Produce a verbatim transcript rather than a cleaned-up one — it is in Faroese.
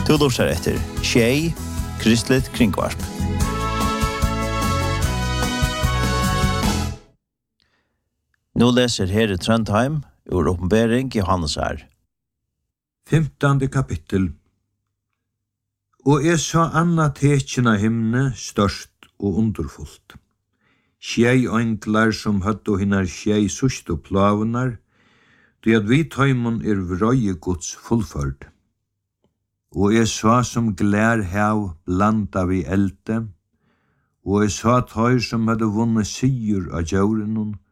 Du lurer etter Tjei, Kristelig Kringvarp. Nå leser Herre Trøndheim ur Åpenbering Johannes her. Femtande kapittel. Og jeg sa anna tekina himne størst og underfullt. Tjei englar som høtt og hinnar tjei sustu plavunar, det at vi tøymon er vrøye Guds fullførd. Og jeg sa som glær hav blanda vi elde, og jeg sa tøy som hadde vunnet sigur av djaurenon,